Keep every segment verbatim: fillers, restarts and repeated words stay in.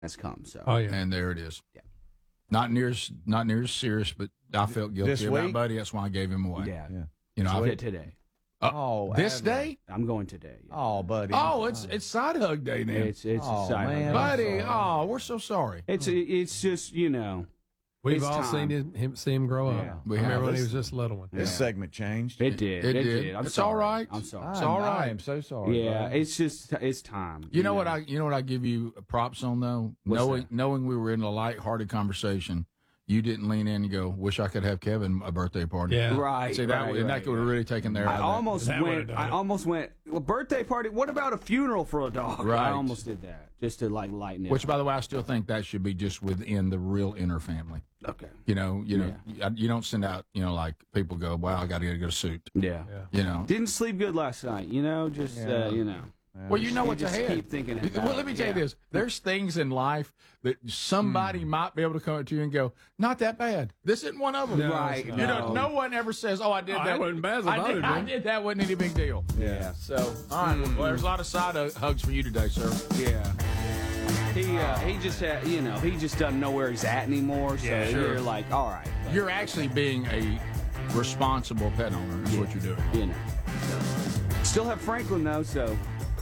has come. So, oh yeah, and there it is. Yeah. Not near as not near as serious, but I felt guilty This about week? Buddy. That's why I gave him away. yeah, Yeah. You know, T- I, today. uh, Oh, this Abner. day. I'm going today. Yeah. Oh, buddy. Oh, it's it's side hug day now. It's it's Oh, a side man. hug. Buddy, sorry. oh, we're so sorry. It's it's just you know we've it's all time. seen him, him see him grow up. Yeah. We I remember have. when he was just a little one. This Yeah. segment changed. it did It it, did. did. I'm It's sorry. all right. I'm sorry. I'm, It's all right. I am so sorry. Yeah, buddy. it's just it's time. You know what I you know what I give you props on though? What's knowing that? knowing we were in a light-hearted conversation, you didn't lean in and go, "Wish I could have Kevin a birthday party." Yeah. Right. See that right, would- and right, that would have right. really taken there. I almost That would've went. done I it. almost went. Well, birthday party. What about a funeral for a dog? Right. I almost did that just to like lighten it. Which, up. by the way, I still think that should be just within the real inner family. Okay. You know, you know, you don't send out, you know, like people go, "Wow, I got to get a suit." Yeah. Yeah. You know. Didn't sleep good last night. You know, just Yeah. uh, you know. Well, you know You what's just ahead. keep thinking about Well, let me it, tell you yeah. this: there's things in life that somebody might be able to come up to you and go, "Not that bad. This isn't one of them." No, Right. it's You not. know, no one ever says, "Oh, I did Oh, that." that wasn't bad as I I thought did, it'd I be. did that. Wasn't any big deal. Yeah. So, all right. Well, there's a lot of side hu- hugs for you today, sir. Yeah. He uh, he just had, you know, he just doesn't know where he's at anymore. So Yeah, sure. you're like, all right, but, You're actually being a responsible pet owner. Is what you're doing. you know. So. Still have Franklin though, so.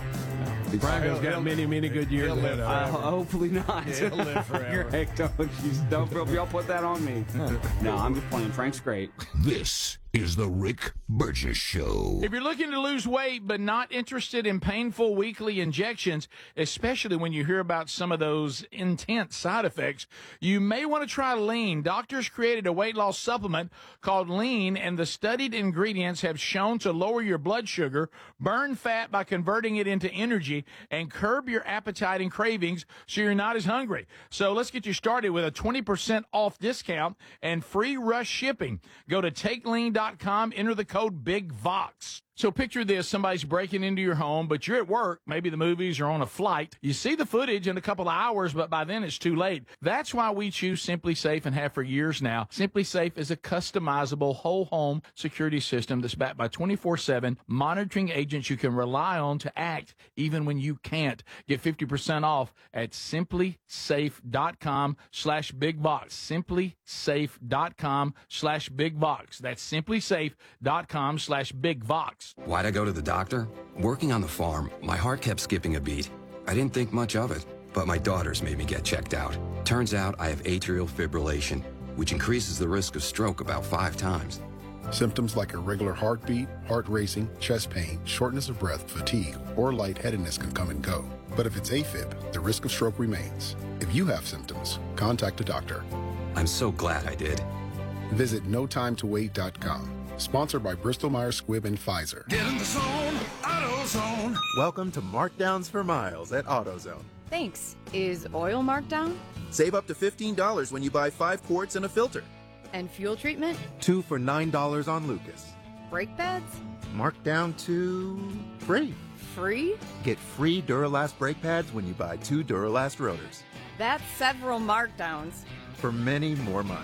Franklin's got many, many good years he'll ahead live of Uh, him. hopefully not. He'll live forever. Greg, don't, you, don't y'all put that on me. No, I'm just playing. Frank's great. This is the Rick Burgess Show. If you're looking to lose weight but not interested in painful weekly injections, especially when you hear about some of those intense side effects, you may want to try Lean. Doctors created a weight loss supplement called Lean, and the studied ingredients have shown to lower your blood sugar, burn fat by converting it into energy, and curb your appetite and cravings so you're not as hungry. So let's get you started with a twenty percent off discount and free rush shipping. Go to take lean dot com, enter the code BIGVOX. So picture this, somebody's breaking into your home, but you're at work, maybe the movies, or on a flight. You see the footage in a couple of hours, but by then it's too late. That's why we choose Simply Safe and have for years now. Simply Safe is a customizable whole home security system that's backed by twenty-four seven monitoring agents you can rely on to act even when you can't. Get fifty percent off at simply safe dot com slash big box. simply safe dot com slash big box. That's simply safe dot com slash big box. Why'd I go to the doctor? Working on the farm, my heart kept skipping a beat. I didn't think much of it, but my daughters made me get checked out. Turns out I have atrial fibrillation, which increases the risk of stroke about five times. Symptoms like irregular heartbeat, heart racing, chest pain, shortness of breath, fatigue, or lightheadedness can come and go. But if it's AFib, the risk of stroke remains. If you have symptoms, contact a doctor. I'm so glad I did. Visit no time to wait dot com. Sponsored by Bristol Myers Squibb and Pfizer. Get in the zone, AutoZone. Welcome to Markdowns for Miles at AutoZone. Thanks. Is oil marked down? Save up to fifteen dollars when you buy five quarts and a filter. And fuel treatment? Two for nine dollars on Lucas. Brake pads? Marked down to free. Free? Get free Duralast brake pads when you buy two Duralast rotors. That's several markdowns. For many more miles.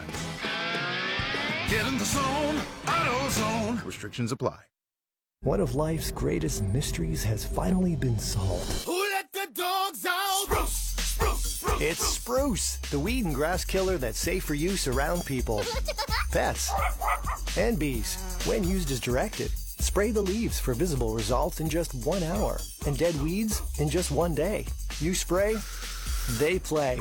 Get in the zone, AutoZone. Restrictions apply. One of life's greatest mysteries has finally been solved. Who let the dogs out? Spruce, spruce, spruce. It's Spruce, the weed and grass killer that's safe for use around people, pets, and bees. When used as directed, spray the leaves for visible results in just one hour, and dead weeds in just one day. You spray, they play.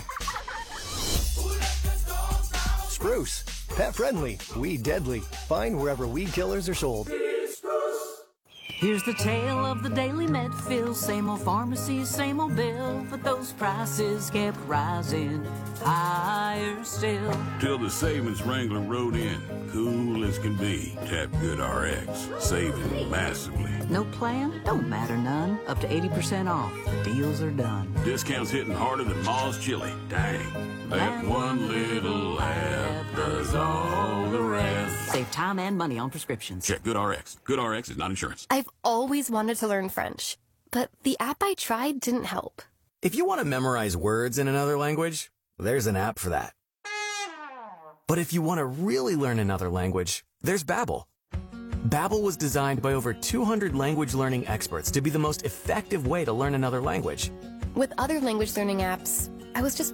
Spruce, pet friendly, weed deadly. Find wherever weed killers are sold. Here's the tale of the Daily Medfill. Same old pharmacy, same old bill, but those prices kept rising higher still. Till the savings wrangler rode in, cool as can be. Tap Good R X, saving massively. No plan? Don't matter none. Up to eighty percent off. Deals are done. Discounts hitting harder than Ma's chili. Dang. That one little app does all the rest. Save time and money on prescriptions. Check Good R X. Good R X is not insurance. I've always wanted to learn French, but the app I tried didn't help. If you want to memorize words in another language, there's an app for that. But if you want to really learn another language, there's Babbel. Babbel was designed by over two hundred language learning experts to be the most effective way to learn another language. With other language learning apps, I was just